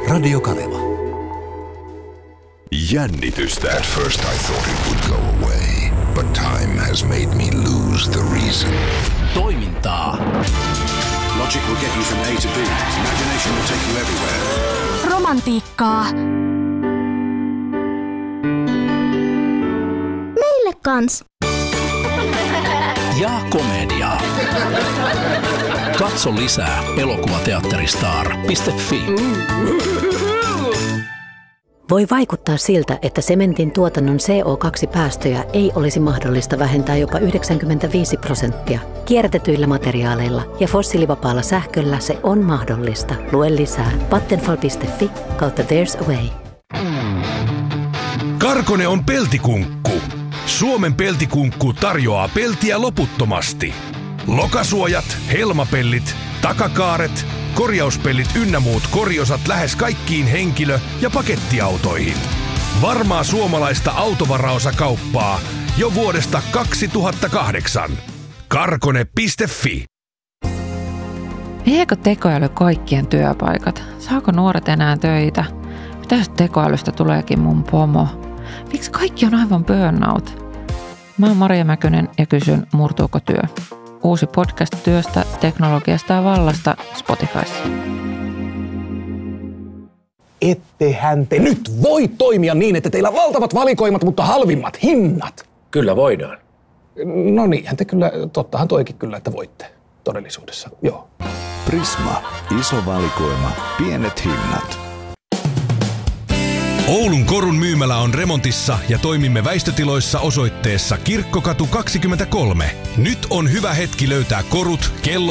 Radio Kaleva. Jännitystä. At first I thought it would go away, but time has made me lose the reason. Toimintaa. Logic will get you from A to B. Imagination will take you everywhere. Romantiikkaa. Meille kans. Ja komediaa. Katso lisää elokuvateatteristar.fi. Voi vaikuttaa siltä, että sementin tuotannon CO2-päästöjä ei olisi mahdollista vähentää jopa 95%. Kierrätetyillä materiaaleilla ja fossiilivapaalla sähköllä se on mahdollista. Lue lisää vattenfall.fi/there's a way. Karkone on peltikunkku. Suomen peltikunkku tarjoaa peltiä loputtomasti. Lokasuojat, helmapellit, takakaaret, korjauspellit ynnä muut korjosat lähes kaikkiin henkilö- ja pakettiautoihin. Varmaa suomalaista autovaraosakauppaa jo vuodesta 2008. Karkone.fi. Viekö tekoäly kaikkien työpaikat? Saako nuoret enää töitä? Mitä jos tekoälystä tuleekin mun pomo? Miksi kaikki on aivan burnout? Mä oon Maria Mäkynen ja kysyn, murtuuko työ? Uusi podcast työstä, teknologiasta ja vallasta Spotifyssa. Ettehän te nyt voi toimia niin, että teillä on valtavat valikoimat, mutta halvimmat hinnat. Kyllä voidaan. No niinhän te kyllä, tottahan toikin kyllä, että voitte todellisuudessa, joo. Prisma. Iso valikoima. Pienet hinnat. Oulun Korun myymälä on remontissa ja toimimme väistötiloissa osoitteessa Kirkkokatu 23. Nyt on hyvä hetki löytää korut, kello